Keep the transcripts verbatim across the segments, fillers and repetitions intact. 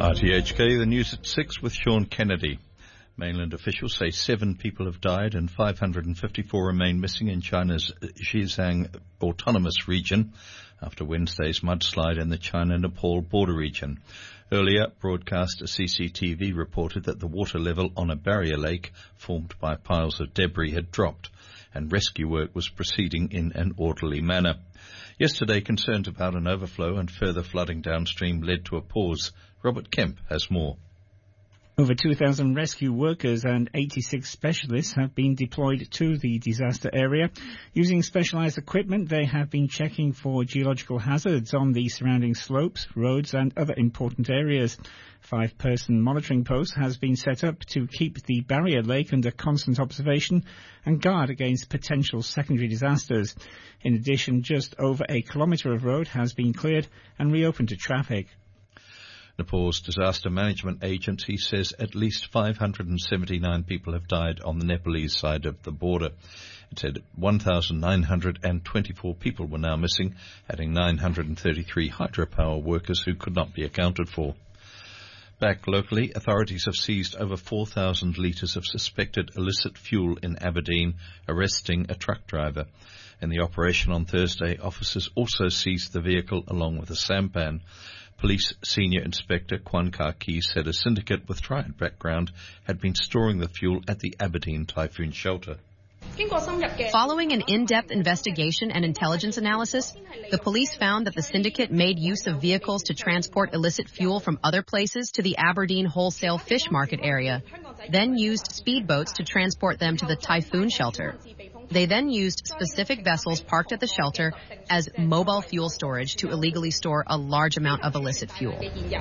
R T H K, the news at six with Sean Kennedy. Mainland officials say seven people have died and five hundred fifty-four remain missing in China's Xizang Autonomous Region after Wednesday's mudslide in the China-Nepal border region. Earlier, broadcast C C T V reported that the water level on a barrier lake formed by piles of debris had dropped and rescue work was proceeding in an orderly manner. Yesterday, concerns about an overflow and further flooding downstream led to a pause. Robert Kemp has more. Over two thousand rescue workers and eighty-six specialists have been deployed to the disaster area. Using specialized equipment, they have been checking for geological hazards on the surrounding slopes, roads and other important areas. Five-person monitoring post has been set up to keep the barrier lake under constant observation and guard against potential secondary disasters. In addition, just over a kilometre of road has been cleared and reopened to traffic. Nepal's Disaster Management Agency says at least five hundred seventy-nine people have died on the Nepalese side of the border. It said one thousand nine hundred twenty-four people were now missing, adding nine hundred thirty-three hydropower workers who could not be accounted for. Back locally, authorities have seized over four thousand litres of suspected illicit fuel in Aberdeen, arresting a truck driver. In the operation on Thursday, officers also seized the vehicle along with a sampan. Police Senior Inspector Kwan Kar Ki said a syndicate with triad background had been storing the fuel at the Aberdeen typhoon shelter. Following an in-depth investigation and intelligence analysis, the police found that the syndicate made use of vehicles to transport illicit fuel from other places to the Aberdeen wholesale fish market area, then used speedboats to transport them to the typhoon shelter. They then used specific vessels parked at the shelter as mobile fuel storage to illegally store a large amount of illicit fuel.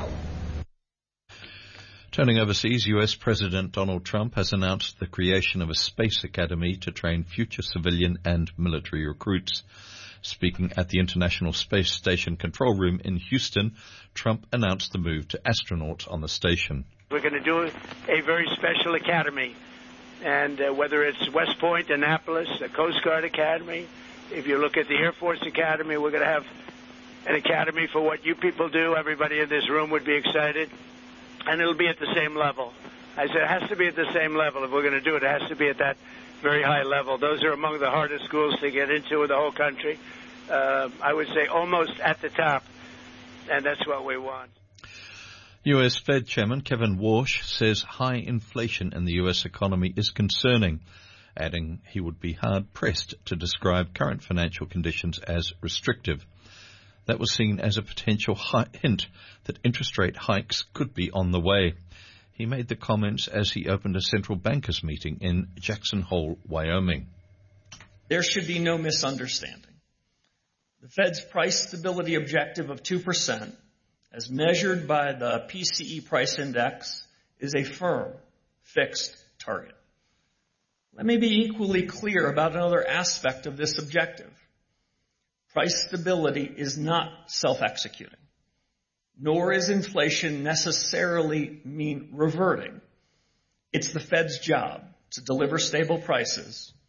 Turning overseas, U S President Donald Trump has announced the creation of a space academy to train future civilian and military recruits. Speaking at the International Space Station control room in Houston, Trump announced the move to astronauts on the station. We're going to do a very special academy. And uh, whether it's West Point, Annapolis, the Coast Guard Academy, if you look at the Air Force Academy, we're going to have an academy for what you people do. Everybody in this room would be excited. And it'll be at the same level. I said it has to be at the same level. If we're going to do it, it has to be at that very high level. Those are among the hardest schools to get into in the whole country. Uh, I would say almost at the top. And that's what we want. U S Fed Chairman Kevin Warsh says high inflation in the U S economy is concerning, adding he would be hard-pressed to describe current financial conditions as restrictive. That was seen as a potential hi- hint that interest rate hikes could be on the way. He made the comments as he opened a central bankers meeting in Jackson Hole, Wyoming. There should be no misunderstanding. The Fed's price stability objective of two percent as measured by the P C E price index, is a firm, fixed target. Let me be equally clear about another aspect of this objective. Price stability is not self-executing, nor is inflation necessarily mean reverting. It's the Fed's job to deliver stable prices